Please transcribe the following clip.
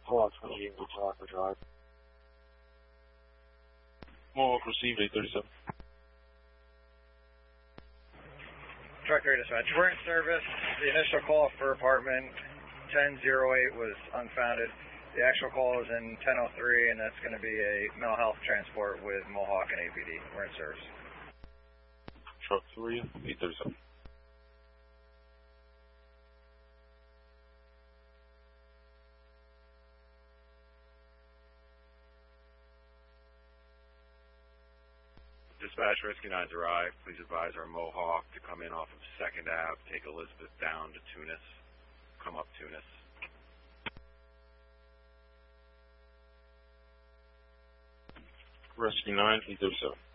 Call 28 Rocker Drive. Mohawk received 837. Truck area dispatch. We're in service. The initial call for apartment 1008 was unfounded. The actual call is in 1003, and that's going to be a mental health transport with Mohawk and APD. We're in service. Truck 3, 837. Dispatch, Rescue 9's arrived. Please advise our Mohawk to come in off of 2nd Ave, take Elizabeth down to Tunis, come up Tunis. Rescue 9, 837.